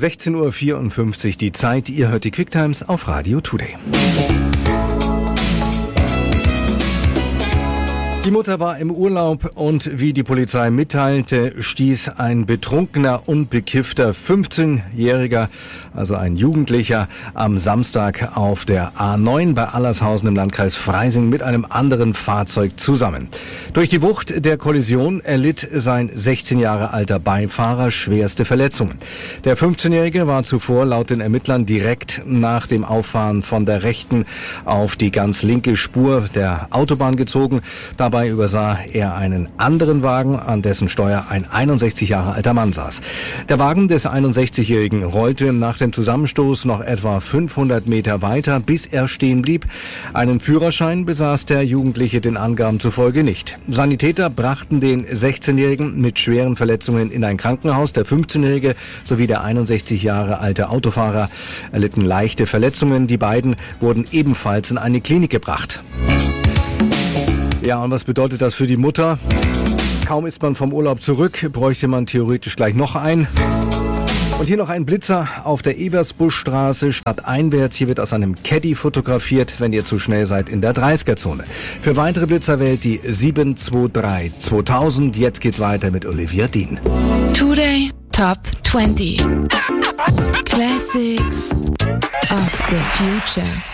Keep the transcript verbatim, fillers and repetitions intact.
sechzehn Uhr vierundfünfzig die Zeit. Ihr hört die Quicktimes auf Radio Today. Die Mutter war im Urlaub und wie die Polizei mitteilte, stieß ein betrunkener und bekiffter fünfzehnjähriger, also ein Jugendlicher, am Samstag auf der A neun bei Allershausen im Landkreis Freising mit einem anderen Fahrzeug zusammen. Durch die Wucht der Kollision erlitt sein sechzehn Jahre alter Beifahrer schwerste Verletzungen. Der fünfzehnjährige war zuvor laut den Ermittlern direkt nach dem Auffahren von der rechten auf die ganz linke Spur der Autobahn gezogen. Dabei Dabei übersah er einen anderen Wagen, an dessen Steuer ein einundsechzig Jahre alter Mann saß. Der Wagen des einundsechzigjährigen rollte nach dem Zusammenstoß noch etwa fünfhundert Meter weiter, bis er stehen blieb. Einen Führerschein besaß der Jugendliche den Angaben zufolge nicht. Sanitäter brachten den sechzehnjährigen mit schweren Verletzungen in ein Krankenhaus. Der fünfzehnjährige sowie der einundsechzig Jahre alte Autofahrer erlitten leichte Verletzungen. Die beiden wurden ebenfalls in eine Klinik gebracht. Ja, und was bedeutet das für die Mutter? Kaum ist man vom Urlaub zurück, bräuchte man theoretisch gleich noch einen. Und hier noch ein Blitzer auf der Eversbuschstraße stadteinwärts. Hier wird aus einem Caddy fotografiert, wenn ihr zu schnell seid in der dreißiger-Zone. Für weitere Blitzer wählt die sieben zwei drei zweitausend. Jetzt geht's weiter mit Olivia Dean. Today Top zwanzig Classics of the Future.